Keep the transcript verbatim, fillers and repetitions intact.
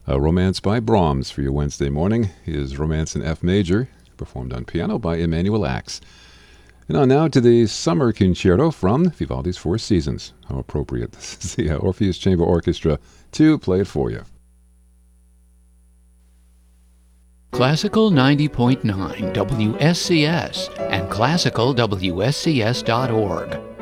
Uh, Romance by Brahms for your Wednesday morning is Romance in F major, performed on piano by Emanuel Ax. And on now to the Summer Concerto from Vivaldi's Four Seasons. How appropriate. This is the uh, Orpheus Chamber Orchestra to play it for you. Classical ninety point nine W S C S and classical W S C S dot org.